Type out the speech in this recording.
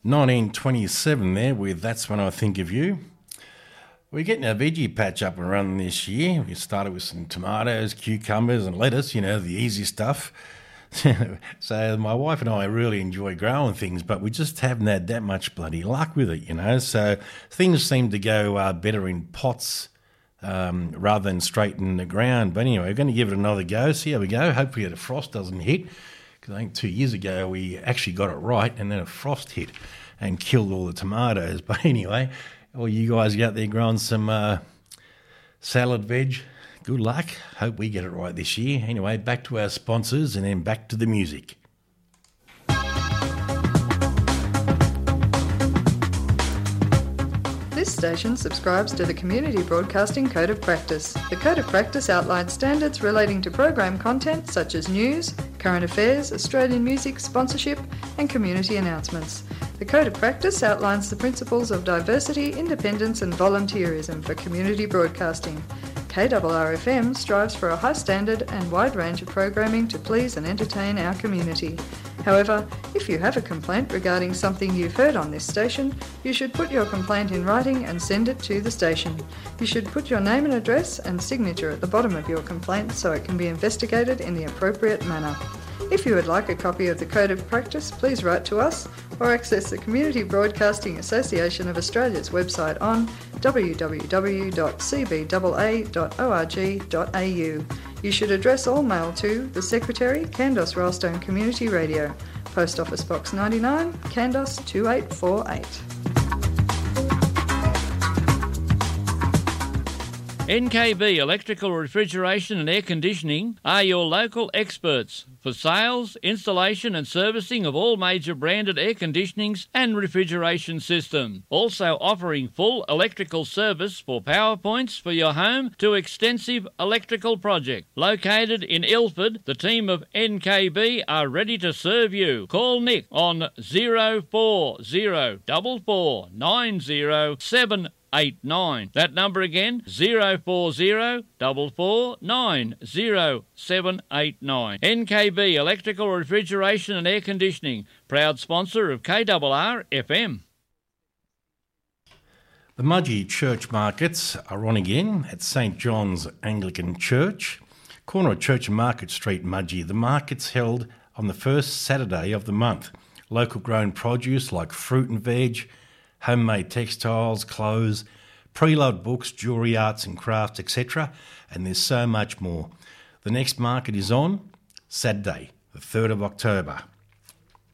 1927 there with That's When I Think of You. We're getting our veggie patch up and running this year. We started with some tomatoes, cucumbers and lettuce, the easy stuff. So my wife and I really enjoy growing things, but we just haven't had that much bloody luck with it, So things seem to go better in pots rather than straight in the ground. But anyway, we're going to give it another go, see how we go. Hopefully the frost doesn't hit, because I think 2 years ago we actually got it right and then a frost hit and killed all the tomatoes. But anyway, all you guys out there growing some salad veg, good luck. Hope we get it right this year. Anyway, back to our sponsors and then back to the music. This station subscribes to the Community Broadcasting Code of Practice. The Code of Practice outlines standards relating to program content such as news, current affairs, Australian music, sponsorship and community announcements. The Code of Practice outlines the principles of diversity, independence and volunteerism for community broadcasting. KRRFM strives for a high standard and wide range of programming to please and entertain our community. However, if you have a complaint regarding something you've heard on this station, you should put your complaint in writing and send it to the station. You should put your name and address and signature at the bottom of your complaint so it can be investigated in the appropriate manner. If you would like a copy of the Code of Practice, please write to us or access the Community Broadcasting Association of Australia's website on www.cbaa.org.au. You should address all mail to the Secretary, Kandos Railstone Community Radio, Post Office Box 99, Kandos 2848. NKB Electrical Refrigeration and Air Conditioning are your local experts for sales, installation and servicing of all major branded air conditionings and refrigeration systems. Also offering full electrical service for power points for your home to extensive electrical project. Located in Ilford, the team of NKB are ready to serve you. Call Nick on 0404490789. That number again, 0404490789. NKB Electrical Refrigeration and Air Conditioning, proud sponsor of KRR FM. The Mudgee Church Markets are on again at St John's Anglican Church, corner of Church and Market Street, Mudgee. The market's held on the first Saturday of the month. Local grown produce like fruit and veg, homemade textiles, clothes, pre-loved books, jewellery, arts and crafts, etc. And there's so much more. The next market is on Saturday, the 3rd of October.